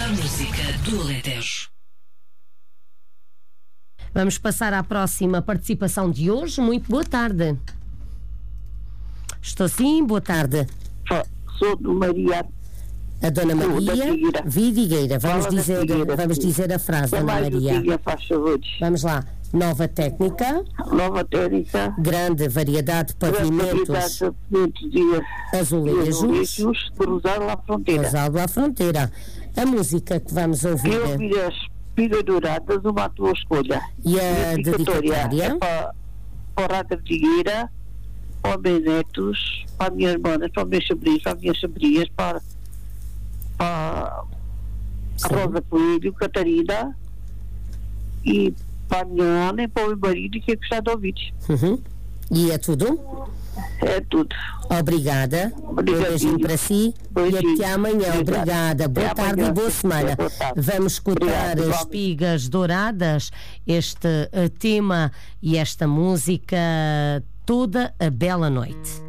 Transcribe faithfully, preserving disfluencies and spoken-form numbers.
melhor música do Alentejo. Vamos passar à próxima participação de hoje. Muito boa tarde. Estou sim, boa tarde. Sou do Maria. A Dona Maria Vidigueira. Vamos dizer, vamos dizer a frase, Dona Maria. Faz favores. Vamos lá. Nova técnica. Nova técnica. Grande variedade de pavimentos. Azulejos. Cruzado à fronteira. Cruzado à fronteira. A música que vamos ouvir. Eu ouvi as Espigas Douradas, uma tua escolha. E a dedicatória? É para, para a Vidigueira, para os meus netos, para as minhas irmãs, para os meus sobrinhos, para as minhas sobrinhas, para, para a Rosa Coelho, Catarina, e para a minha Ana e para o meu marido que é gostar de ouvir. Uhum. E é tudo? É tudo. Obrigada. Um beijinho para si. Beijinho. E até amanhã. Obrigada. Boa até tarde amanhã. e boa semana. Boa tarde. Vamos escutar Obrigado, as Espigas Douradas, este uh, tema e esta música, Toda a Bela Noite.